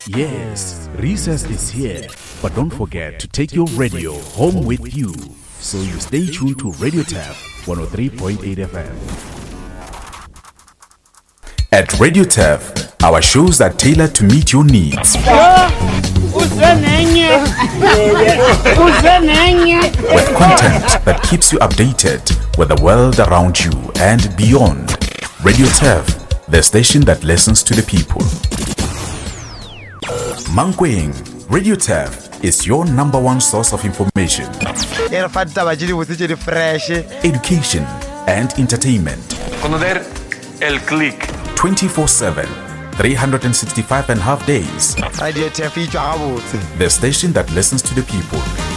Yes, recess is here, but don't forget to take your radio home with you. So you stay tuned to Radio Tap 103.8 FM. At Radio Tap, our shows are tailored to meet your needs. With content that keeps you updated with the world around you and beyond. Radio Tap, the station that listens to the people. Mankweng, Radio Tap is your number one source of information, education, and entertainment. Conocer el click. 24/7, 365 and a half days. Radio Tap, The station that listens to the people.